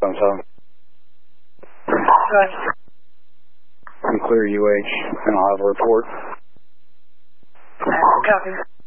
I'm sorry. Good. You clear UH, and I'll have a report. Copy.